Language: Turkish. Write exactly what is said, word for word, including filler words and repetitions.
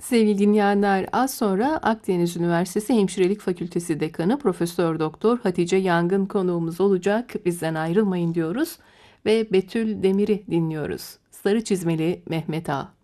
Sevgili dinleyenler, az sonra Akdeniz Üniversitesi Hemşirelik Fakültesi Dekanı Profesör Doktor Hatice Yangın konuğumuz olacak. Bizden ayrılmayın diyoruz ve Betül Demir'i dinliyoruz. Sarı çizmeli Mehmet Ağa.